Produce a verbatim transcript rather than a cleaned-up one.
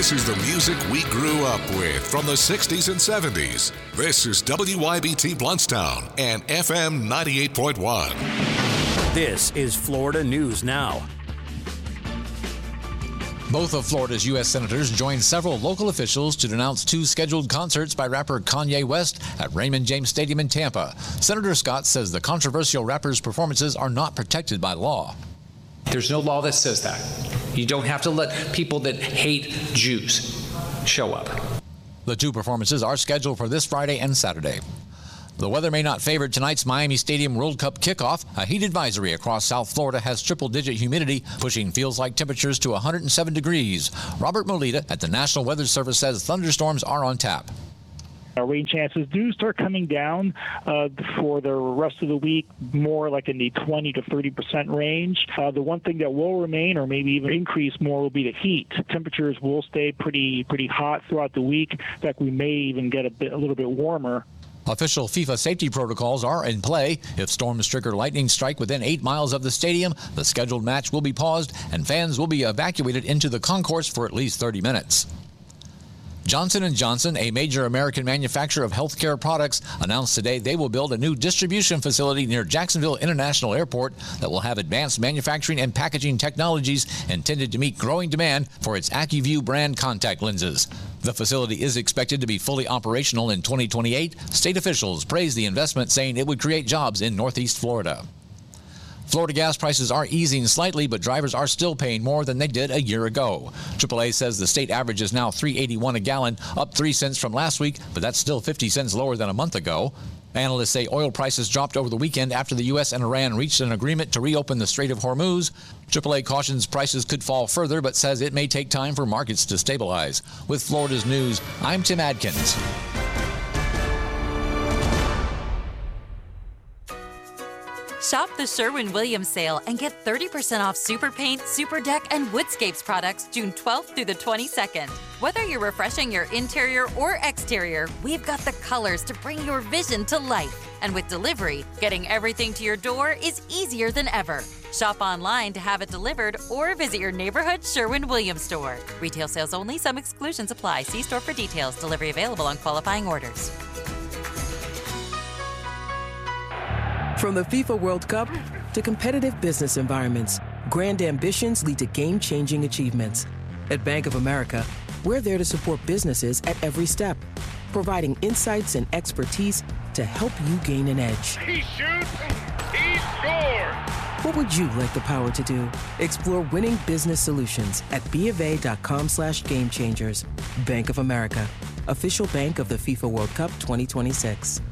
This is the music we grew up with from the sixties and seventies. This is W I B T Bluntstown and F M ninety-eight point one. This is Florida News Now. Both of Florida's U S senators joined several local officials to denounce two scheduled concerts by rapper Kanye West at Raymond James Stadium in Tampa. Senator Scott says the controversial rapper's performances are not protected by law. There's no law that says that. You don't have to let people that hate Jews show up. The two performances are scheduled for this Friday and Saturday. The weather may not favor tonight's Miami Stadium World Cup kickoff. A heat advisory across South Florida has triple-digit humidity, pushing feels-like temperatures to one hundred seven degrees. Robert Molita at the National Weather Service says thunderstorms are on tap. Our rain chances do start coming down uh, for the rest of the week, more like in the twenty to thirty percent range. Uh, the one thing that will remain or maybe even increase more will be the heat. Temperatures will stay pretty pretty hot throughout the week. In fact, we may even get a, bit, a little bit warmer. Official FIFA safety protocols are in play. If storms trigger lightning strike within eight miles of the stadium, the scheduled match will be paused and fans will be evacuated into the concourse for at least thirty minutes. Johnson and Johnson, a major American manufacturer of healthcare products, announced today they will build a new distribution facility near Jacksonville International Airport that will have advanced manufacturing and packaging technologies intended to meet growing demand for its AccuView brand contact lenses. The facility is expected to be fully operational in twenty twenty-eight. State officials praised the investment, saying it would create jobs in Northeast Florida. Florida gas prices are easing slightly, but drivers are still paying more than they did a year ago. triple A says the state average is now three eighty-one a gallon, up three cents from last week, but that's still fifty cents lower than a month ago. Analysts say oil prices dropped over the weekend after the U S and Iran reached an agreement to reopen the Strait of Hormuz. triple A cautions prices could fall further, but says it may take time for markets to stabilize. With Florida's News, I'm Tim Adkins. Shop the Sherwin-Williams sale and get thirty percent off Super Paint, Super Deck, and Woodscapes products June twelfth through the twenty-second. Whether you're refreshing your interior or exterior, we've got the colors to bring your vision to life. And with delivery, getting everything to your door is easier than ever. Shop online to have it delivered or visit your neighborhood Sherwin-Williams store. Retail sales only. Some exclusions apply. See store for details. Delivery available on qualifying orders. From the FIFA World Cup to competitive business environments, grand ambitions lead to game-changing achievements. At Bank of America, we're there to support businesses at every step, providing insights and expertise to help you gain an edge. He shoots, he scores! What would you like the power to do? Explore winning business solutions at bofa.com slash game changers. Bank of America, official bank of the FIFA World Cup twenty twenty-six.